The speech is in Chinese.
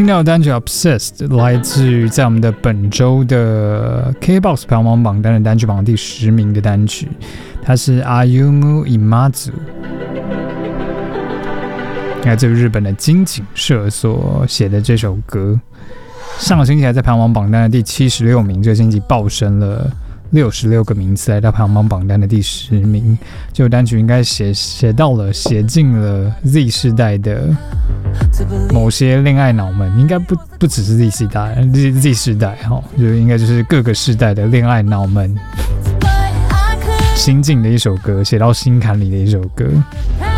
到的单曲 Obsessed 来自于在我们的本周的 K-Box 排行榜榜单的单曲榜第10名的单曲，它是 Ayumu Imazu， 来自于日本的金井社所写的这首歌。上个星期还在排行榜榜单的第76名，这个星期暴升了66个名次，来到排行榜榜单的第10名。这首单曲应该写进了 Z 世代的某些恋爱脑们，应该不只是 Z 世代就应该就是各个世代的恋爱脑们心境的一首歌，写到心坎里的一首歌。